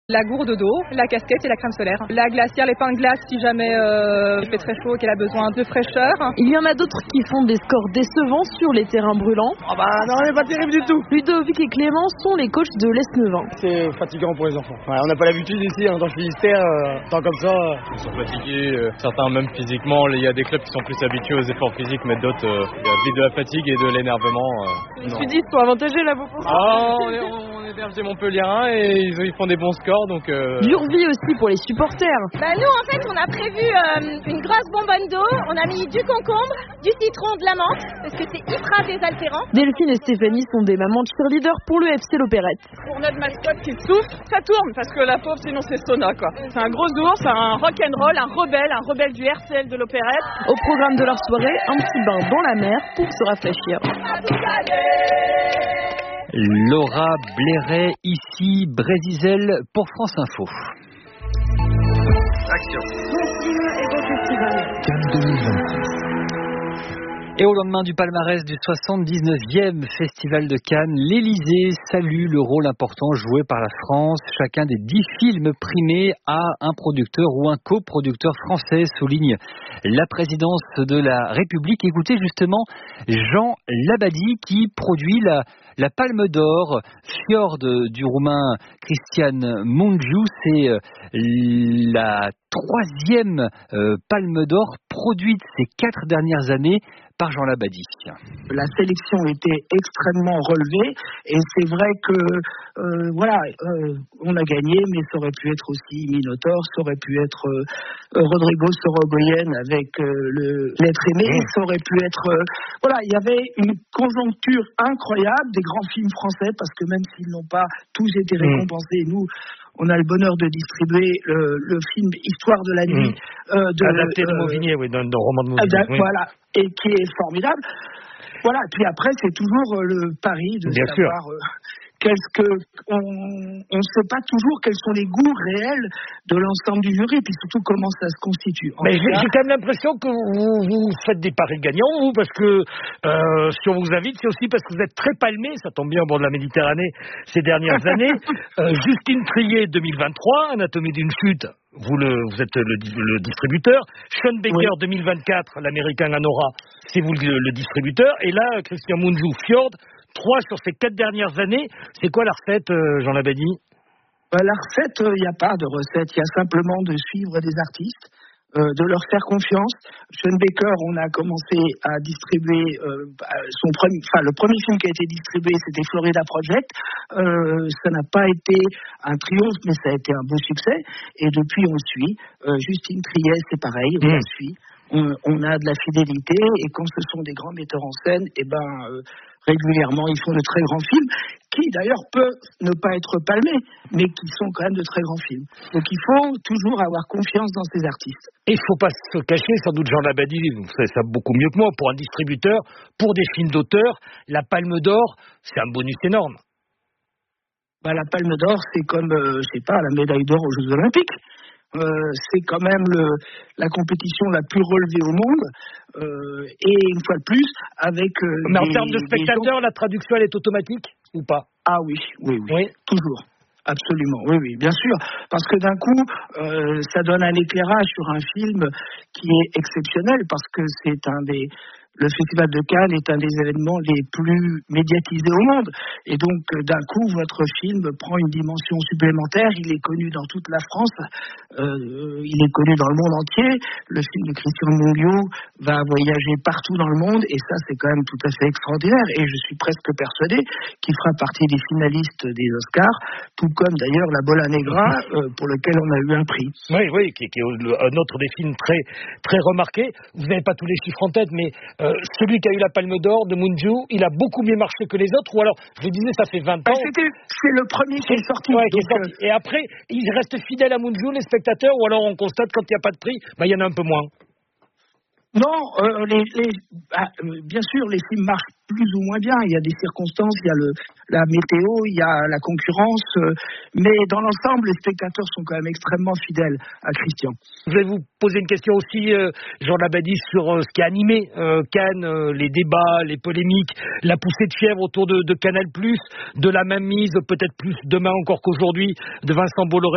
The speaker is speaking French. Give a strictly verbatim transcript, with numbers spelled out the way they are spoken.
La gourde d'eau, la casquette et la crème solaire. La glacière, les pains de glace si jamais euh, il fait très chaud et qu'elle a besoin de fraîcheur. Il y en a d'autres qui font des scores décevants sur les terrains brûlants. Ah bah non, c'est pas terrible du tout. Ludovic et Clément sont les coachs de l'Esnevin. C'est fatigant pour les enfants. Ouais, on n'a pas l'habitude ici, hein, dans le Finistère, euh, tant comme ça. Euh... Ils sont fatigués, euh, certains même physiquement. Il y a des clubs qui sont plus habitués aux efforts physiques, mais d'autres, euh, il y a vite de la fatigue et de l'énervement. Euh, Les sudistes sont avantagés là, vous pensez? Ah, on est, on est bergers montpelliérains et ils, ils font des bons scores, donc... Euh... Dure vie aussi pour les supporters. Bah nous en fait on a prévu euh, une grosse bonbonne d'eau, on a mis du concombre, du citron, de la menthe, parce que c'est hyper désaltérant. Delphine et Stéphanie sont des mamans cheerleaders pour le F C L'Opérette. Pour notre mascotte qui souffle, ça tourne parce que la pauvre sinon c'est Sona quoi. C'est un gros ours, un rock'n'roll, un rebelle, un rebelle du R C L de l'Opérette. Au programme de leur soirée, un petit bain dans la mer pour se rafraîchir. Laura Blairet, ici, Brésil pour France Info. Action. Cannes deux mille vingt-six. Et au lendemain du palmarès du soixante-dix-neuvième Festival de Cannes, l'Élysée salue le rôle important joué par la France. Chacun des dix films primés a un producteur ou un coproducteur français, souligne la présidence de la République. Écoutez justement Jean Labadie qui produit la, la Palme d'Or, Fjord du Roumain Cristian Mungiu. C'est la troisième euh, Palme d'Or produite ces quatre dernières années par Jean Labadie. La sélection était extrêmement relevée et c'est vrai que euh, voilà, euh, on a gagné, mais ça aurait pu être aussi Minotaur, ça aurait pu être euh, Rodrigo Sorogoyen avec euh, le L'être aimé, mmh. ça aurait pu être euh, voilà, il y avait une conjoncture incroyable des grands films français parce que même s'ils n'ont pas tous été récompensés, mmh. nous on a le bonheur de distribuer le, le film Histoire de la nuit mmh. euh, de adapté de euh, Mauvigné, oui, d'un roman de Mauvigné. Oui. Voilà, et qui est formidable. Voilà, puis après c'est toujours le pari de Bien savoir euh, qu'est-ce que on on ne sait pas toujours quels sont les goûts réels de l'ensemble du jury, puis surtout comment ça se constitue. En Mais j'ai, cas, j'ai quand même l'impression que vous, vous faites des paris gagnants, vous, parce que euh, si on vous invite, c'est aussi parce que vous êtes très palmé, ça tombe bien au bord de la Méditerranée ces dernières années. Euh, Justine Triet deux mille vingt-trois, Anatomie d'une chute. Vous, le, vous êtes le, le distributeur. Sean Baker oui. deux mille vingt-quatre, l'américain Anora, c'est vous le, le distributeur. Et là, Cristian Mungiu, Fjord, trois sur ces quatre dernières années. C'est quoi la recette, euh, Jean Labadie? bah, La recette, il euh, n'y a pas de recette. Il y a simplement de suivre des artistes, euh, de leur faire confiance. Sean Baker, on a commencé à distribuer euh, son premier, enfin le premier film qui a été distribué, c'était Florida Project. Euh, ça n'a pas été un triomphe, mais ça a été un beau succès. Et depuis, on le suit. Euh, Justine Triet, c'est pareil, on mmh. la suit. On, on a de la fidélité. Et quand ce sont des grands metteurs en scène, eh ben, euh, régulièrement, ils font de très grands films, qui d'ailleurs peuvent ne pas être palmés, mais qui sont quand même de très grands films. Donc il faut toujours avoir confiance dans ces artistes. Et il ne faut pas se cacher, sans doute Jean Labadie, vous savez ça beaucoup mieux que moi, pour un distributeur, pour des films d'auteur, la Palme d'Or, c'est un bonus énorme. Bah, la Palme d'Or, c'est comme, euh, je sais pas, la médaille d'or aux Jeux Olympiques. Euh, c'est quand même le, la compétition la plus relevée au monde, euh, et une fois de plus, avec... Euh, Mais en des, termes de spectateurs, gens... la traduction, elle est automatique ou pas? Ah oui, oui, oui, oui, toujours. Absolument, oui, oui, bien sûr. Parce que d'un coup, euh, ça donne un éclairage sur un film qui est exceptionnel, parce que c'est un des... Le Festival de Cannes est un des événements les plus médiatisés au monde. Et donc, d'un coup, votre film prend une dimension supplémentaire. Il est connu dans toute la France. Euh, il est connu dans le monde entier. Le film de Cristian Mungiu va voyager partout dans le monde. Et ça, c'est quand même tout à fait extraordinaire. Et je suis presque persuadé qu'il fera partie des finalistes des Oscars, tout comme d'ailleurs La Bola Negra, euh, pour lequel on a eu un prix. Oui, oui, qui, qui est un autre des films très, très remarqués. Vous n'avez pas tous les chiffres en tête, mais... Euh, celui qui a eu la Palme d'Or de Mungiu, il a beaucoup mieux marché que les autres, ou alors, je vous disais, ça fait vingt ans. C'était, c'est le premier qui est sorti. Ouais, qui est donc, sorti. Et après, ils restent fidèles à Mungiu, les spectateurs, ou alors on constate quand il n'y a pas de prix, bah, il y en a un peu moins. Non, euh, les, les, ah, bien sûr, les films marchent plus ou moins bien. Il y a des circonstances, il y a le, la météo, il y a la concurrence, euh, mais dans l'ensemble, les spectateurs sont quand même extrêmement fidèles à Cristian. Je vais vous poser une question aussi, euh, Jean Labadie, sur euh, ce qui a animé euh, Cannes, euh, les débats, les polémiques, la poussée de fièvre autour de, de Canal+, de la même mise, peut-être plus demain encore qu'aujourd'hui, de Vincent Bolloré.